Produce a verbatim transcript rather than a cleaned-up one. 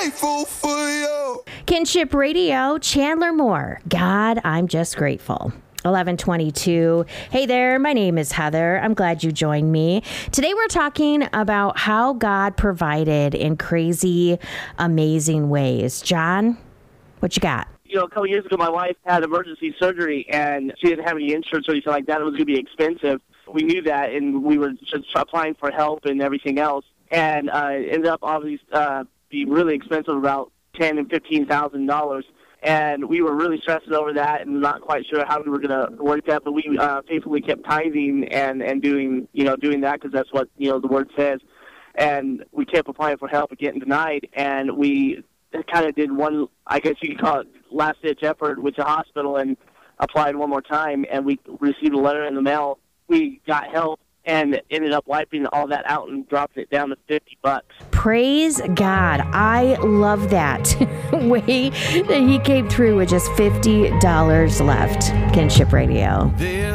Grateful for you. Kinship Radio, Chandler Moore. God, I'm just grateful. eleven twenty-two. Hey there, my name is Heather. I'm glad you joined me. Today we're talking about how God provided in crazy, amazing ways. John, what you got? You know, a couple years ago, my wife had emergency surgery, and she didn't have any insurance or anything like that. It was going to be expensive. We knew that, and we were just applying for help and everything else. And uh, it ended up obviously uh, being really expensive, about ten and fifteen thousand dollars. And we were really stressing over that, and not quite sure how we were going to work that. But we uh, faithfully kept tithing and and doing you know doing that because that's what you know the word says. And we kept applying for help and getting denied. And we kind of did one, I guess you could call it, last-ditch effort with the hospital and applied one more time, and we received a letter in the mail. We got help and ended up wiping all that out and dropped it down to fifty bucks. Praise God. I love that way that he came through with just fifty dollars left. Kinship Radio.